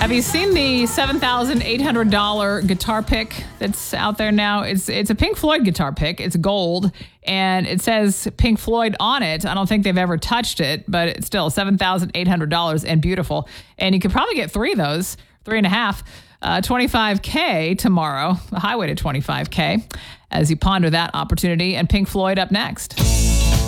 Have you seen the $7,800 guitar pick that's out there now? It's a Pink Floyd guitar pick. It's gold, and it says Pink Floyd on it. I don't think they've ever touched it, but it's still $7,800 and beautiful. And you could probably get three of those, 3.5, $25K tomorrow, the highway to $25K, as you ponder that opportunity. And Pink Floyd up next.